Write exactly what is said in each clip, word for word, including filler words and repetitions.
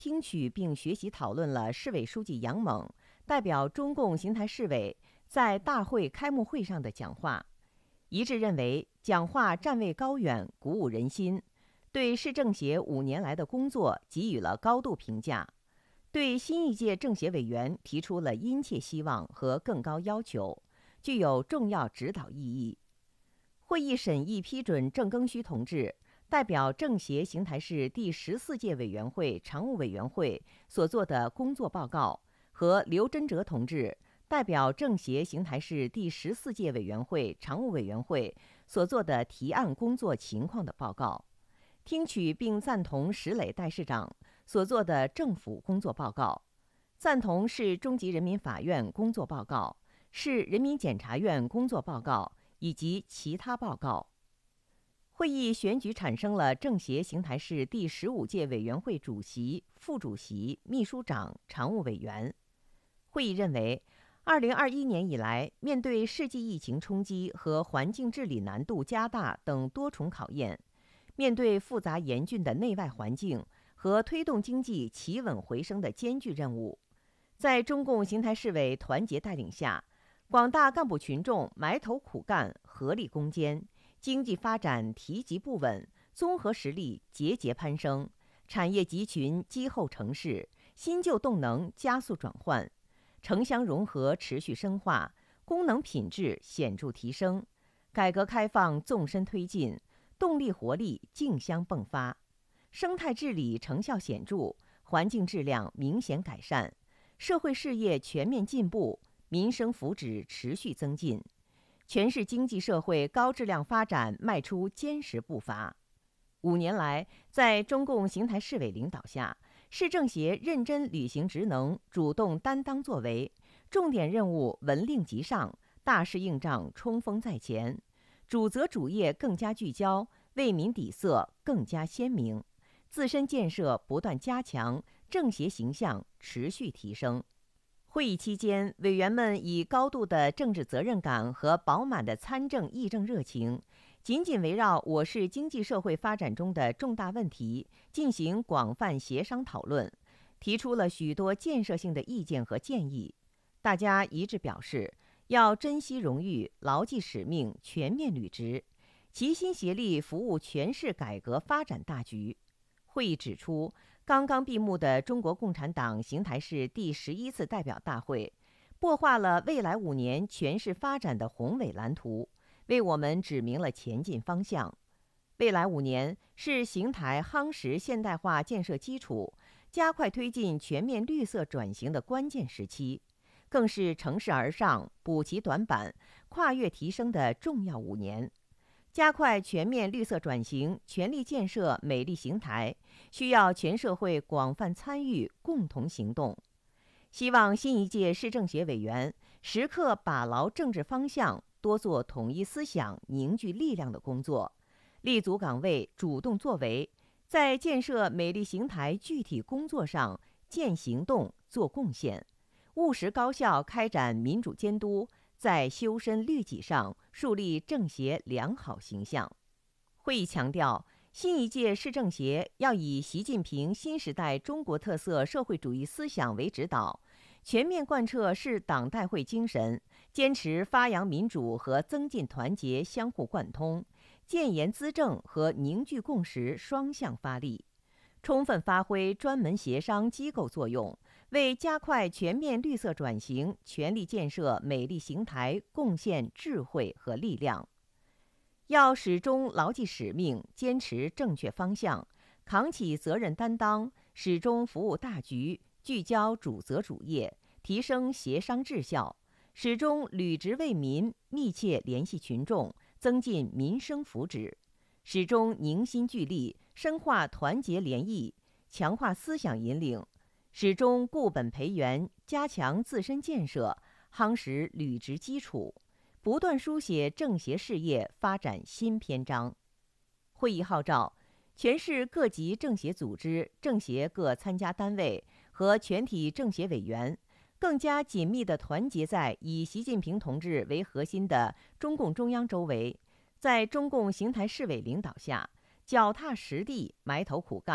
听取并学习讨论了市委书记杨猛代表中共邢台市委在大会开幕会上的讲话，一致认为讲话站位高远，鼓舞人心，对市政协五年来的工作给予了高度评价，对新一届政协委员提出了殷切希望和更高要求，具有重要指导意义。会议审议批准郑庚戌同志代表政协邢台市第十四届委员会常务委员会所做的工作报告和刘真哲同志代表政协邢台市第十四届委员会常务委员会所做的提案工作情况的报告，听取并赞同石磊代市长所做的政府工作报告，赞同市中级人民法院工作报告、市人民检察院工作报告以及其他报告。会议选举产生了政协邢台市第十五届委员会主席、副主席、秘书长、常务委员。会议认为，二零二一年以来，面对世纪疫情冲击和环境治理难度加大等多重考验，面对复杂严峻的内外环境和推动经济企稳回升的艰巨任务，在中共邢台市委团结带领下，广大干部群众埋头苦干，合力攻坚，经济发展提级不稳，综合实力节节攀升，产业集群积厚成势，新旧动能加速转换，城乡融合持续深化，功能品质显著提升，改革开放纵深推进，动力活力竞相迸发，生态治理成效显著，环境质量明显改善，社会事业全面进步，民生福祉持续增进，全市经济社会高质量发展迈出坚实步伐。五年来，在中共邢台市委领导下，市政协认真履行职能，主动担当作为，重点任务闻令急上，大事硬仗冲锋在前，主责主业更加聚焦，为民底色更加鲜明，自身建设不断加强，政协形象持续提升。会议期间，委员们以高度的政治责任感和饱满的参政议政热情，紧紧围绕我市经济社会发展中的重大问题进行广泛协商讨论，提出了许多建设性的意见和建议。大家一致表示，要珍惜荣誉，牢记使命，全面履职，齐心协力服务全市改革发展大局。会议指出，刚刚闭幕的中国共产党邢台市第十一次代表大会，擘画了未来五年全市发展的宏伟蓝图，为我们指明了前进方向。未来五年是邢台夯实现代化建设基础、加快推进全面绿色转型的关键时期，更是乘势而上、补齐短板、跨越提升的重要五年。加快全面绿色转型，全力建设美丽邢台，需要全社会广泛参与，共同行动。希望新一届市政协委员时刻把牢政治方向，多做统一思想、凝聚力量的工作，立足岗位，主动作为，在建设美丽邢台具体工作上见行动、做贡献，务实高效开展民主监督，在修身律己上树立政协良好形象。会议强调，新一届市政协要以习近平新时代中国特色社会主义思想为指导，全面贯彻市党代会精神，坚持发扬民主和增进团结相互贯通，建言资政和凝聚共识双向发力，充分发挥专门协商机构作用，为加快全面绿色转型、全力建设美丽邢台贡献智慧和力量。要始终牢记使命，坚持正确方向，扛起责任担当，始终服务大局，聚焦主责主业，提升协商质效，始终履职为民，密切联系群众，增进民生福祉，始终凝心聚力，深化团结联谊，强化思想引领，始终固本培元，加强自身建设，夯实履职基础，不断书写政协事业发展新篇章。会议号召全市各级政协组织、政协各参加单位和全体政协委员，更加紧密地团结在以习近平同志为核心的中共中央周围，在中共邢台市委领导下，脚踏实地，埋头苦干，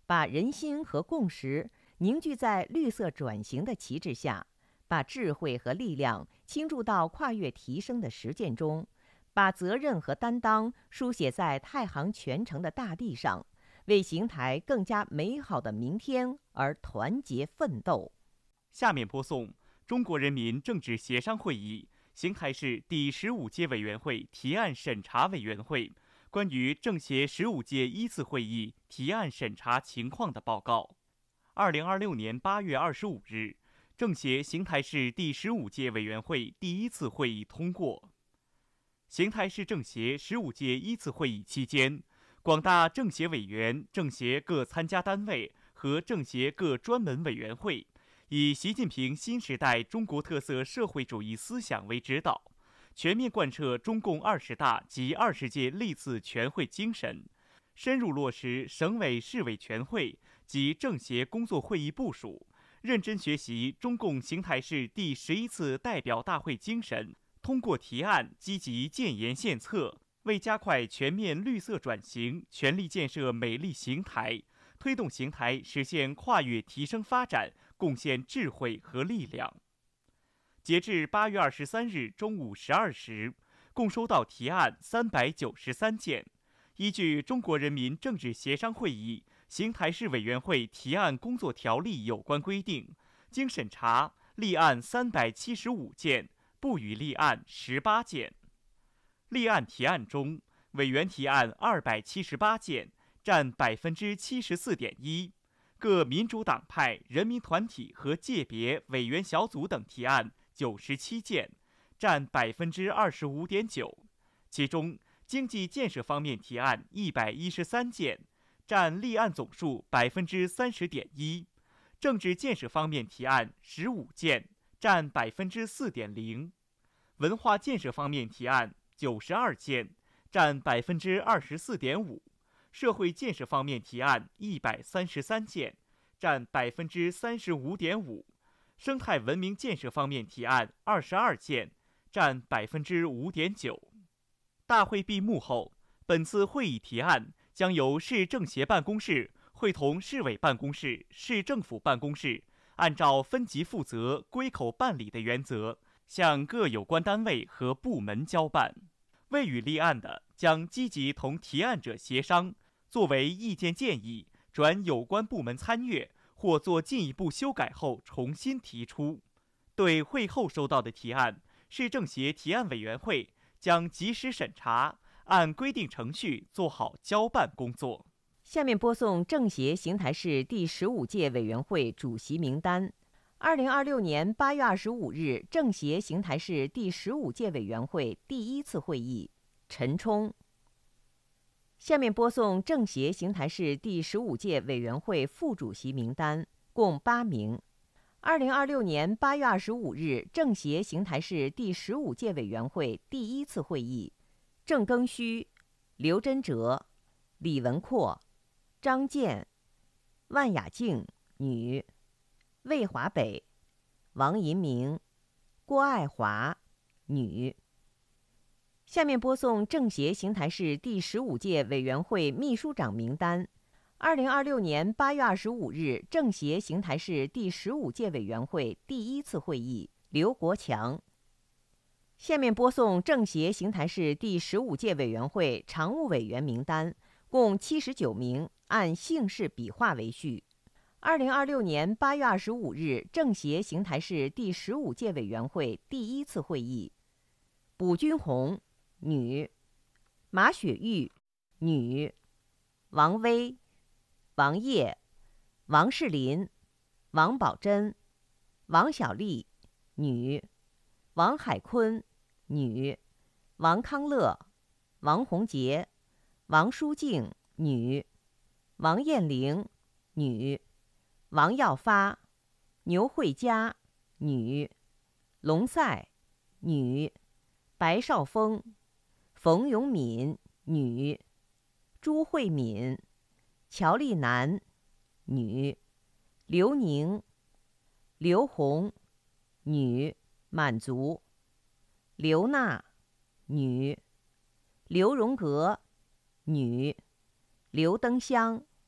把人心和共识凝聚在绿色转型的旗帜下，把智慧和力量倾注到跨越提升的实践中，把责任和担当书写在太行全城的大地上，为邢台更加美好的明天而团结奋斗。 下面播送中国人民政治协商会议邢台市第十五届委员会提案审查委员会关于政协十五届一次会议提案审查情况的报告。二零二六年八月二十五日，政协邢台市第十五届委员会第一次会议通过。邢台市政协十五届一次会议期间，广大政协委员、政协各参加单位和政协各专门委员会，以习近平新时代中国特色社会主义思想为指导，全面贯彻中共二十大及二十届历次全会精神，深入落实省委市委全会及政协工作会议部署，认真学习中共邢台市第十一次代表大会精神，通过提案积极建言献策，为加快全面绿色转型、全力建设美丽邢台，推动邢台实现跨越提升发展贡献智慧和力量。截至八月二十三日中午十二时，共收到提案三百九十三件。依据中国人民政治协商会议邢台市委员会提案工作条例有关规定，经审查，立案三百七十五件，不予立案十八件。立案提案中，委员提案二百七十八件，占百分之七十四点一。各民主党派、人民团体和界别委员小组等提案九十七件，占百分之二十五点九。其中，经济建设方面提案一百一十三件，占立案总数百分之三十点一；政治建设方面提案十五件，占百分之四点零；文化建设方面提案九十二件，占百分之二十四点五；社会建设方面提案一百三十三件，占百分之三十五点五；生态文明建设方面提案二十二件，占百分之五点九。大会闭幕后，本次会议提案将由市政协办公室会同市委办公室、市政府办公室，按照分级负责、归口办理的原则，向各有关单位和部门交办。未予立案的，将积极同提案者协商，作为意见建议，转有关部门参阅，或做进一步修改后重新提出。对会后收到的提案，市政协提案委员会将及时审查，按规定程序做好交办工作。 下面播送政协邢台市第十五届委员会主席名单。二零二六年八月二十五日，政协邢台市第十五届委员会第一次会议，陈冲。下面播送政协邢台市第十五届委员会副主席名单，共八名。二零二六年八月二十五日，政协邢台市第十五届委员会第一次会议，郑庚戌、刘真哲、李文阔、张健、万雅静女、魏华北、王银明、郭爱华女。下面播送政协邢台市第十五届委员会秘书长名单。二零二六年八月二十五日，政协邢台市第十五届委员会第一次会议，刘国强。下面播送政协邢台市第十五届委员会常务委员名单，共七十九名，按姓氏笔画为序。二零二六年八月二十五日，政协邢台市第十五届委员会第一次会议，卜君红，女；马雪玉，女；王威、王烨、王世林、王宝珍、王小丽，女；王海坤，女；王康乐、王洪杰、王淑静，女；王艳玲，女；王耀发、牛慧佳，女；龙赛，女；白少峰、冯永敏，女；朱慧敏、乔丽楠，女；刘宁、刘红，女，满族；刘娜，女；刘荣格，女；刘登香、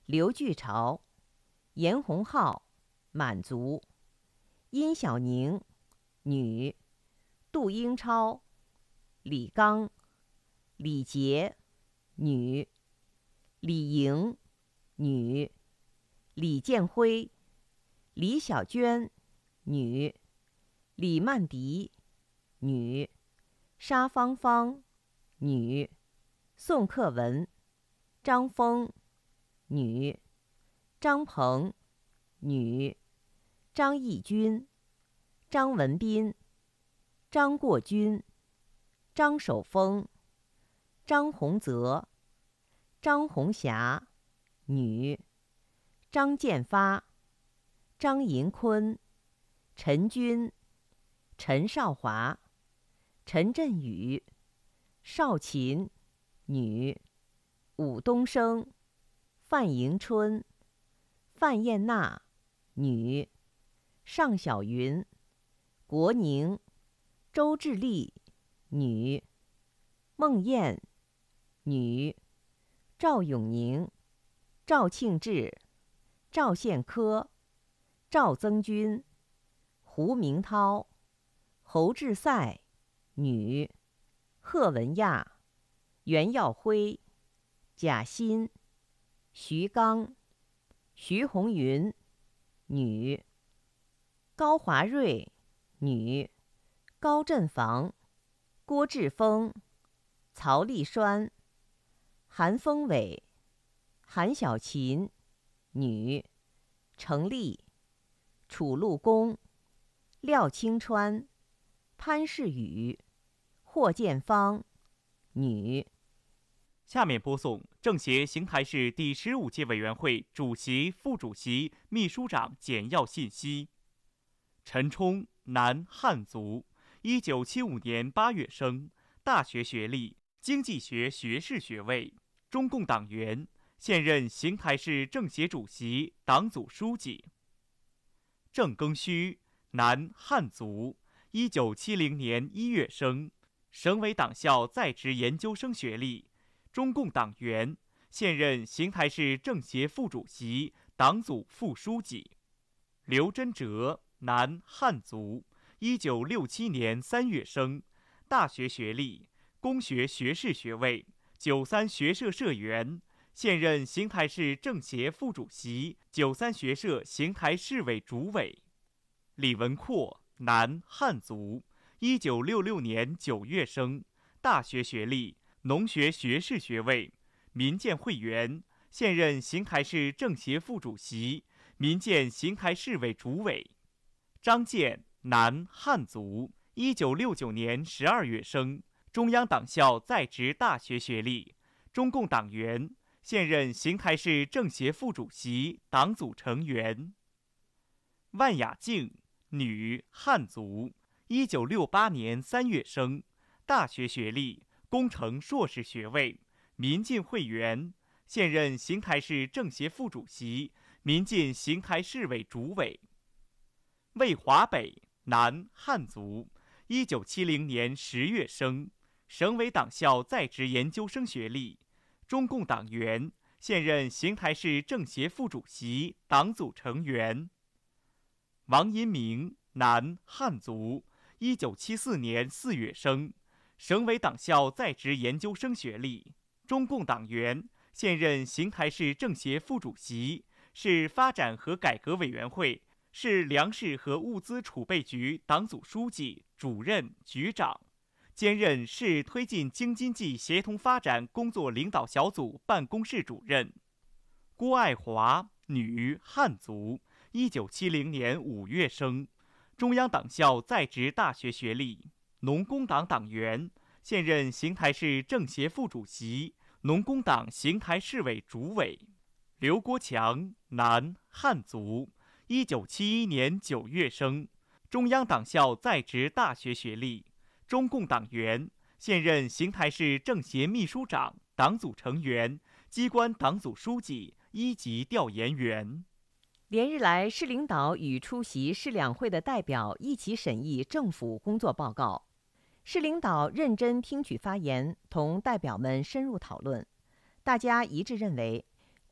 刘巨朝、严洪浩，满族；殷小宁，女；杜英超、李刚、李杰，女；李莹，女；李建辉、李小娟，女；李曼迪，女；沙芳芳，女；宋克文、张峰，女；张鹏，女；张义军、张文斌、张过军、张守峰、张洪泽、张红霞，女；张建发、张银坤、陈军、陈少华、陈振宇、邵琴，女；武东升、范迎春、范燕娜，女；尚小云、国宁、周志丽，女；孟燕，女；赵永宁、赵庆志、赵宪科、赵增军、胡明涛、侯志赛，女；贺文亚、袁耀辉、贾欣、徐刚、徐红云，女；高华瑞，女；高振房、郭志峰、曹立栓、韩峰伟、韩小琴，女；程丽、楚陆公、廖清川、潘世宇、霍建芳，女。 下面播送政协邢台市第十五届委员会主席、副主席、秘书长简要信息。陈冲，男，汉族，一九七五年八月生，大学学历，经济学学士学位，中共党员，现任邢台市政协主席、党组书记。郑庚戌，男，汉族，一九七零年一月生，省委党校在职研究生学历，中共党员，现任邢台市政协副主席、党组副书记。刘真哲，男，汉族，一九六七年三月生，大学学历，工学学士学位，九三学社社员，现任邢台市政协副主席、九三学社邢台市委主委。李文阔，男，汉族，一九六六年九月生，大学学历，农学学士学位，民建会员，现任邢台市政协副主席、民建邢台市委主委。张健，男，汉族，一九六九年十二月生，中央党校在职大学学历，中共党员，现任邢台市政协副主席、党组成员。万雅静，女，汉族，一九六八年三月生，大学学历，工程硕士学位，民进会员，现任邢台市政协副主席、民进邢台市委主委。魏华北，男，汉族，一九七零年十月生，省委党校在职研究生学历，中共党员，现任邢台市政协副主席、党组成员。王银明，男，汉族，一九七四年四月生，省委党校在职研究生学历，中共党员，现任邢台市政协副主席，市发展和改革委员会、市粮食和物资储备局党组书记、主任、局长，兼任市推进京津冀协同发展工作领导小组办公室主任。郭爱华，女，汉族，一九七零年五月生，中央党校在职大学学历，农工党党员，现任邢台市政协副主席、农工党邢台市委主委。刘国强，男，汉族，一九七一年九月生，中央党校在职大学学历，中共党员，现任邢台市政协秘书长、党组成员、机关党组书记、一级调研员。 连日来，市领导与出席市两会的代表一起审议政府工作报告。市领导认真听取发言，同代表们深入讨论。大家一致认为，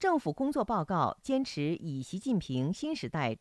政府工作报告坚持以习近平新时代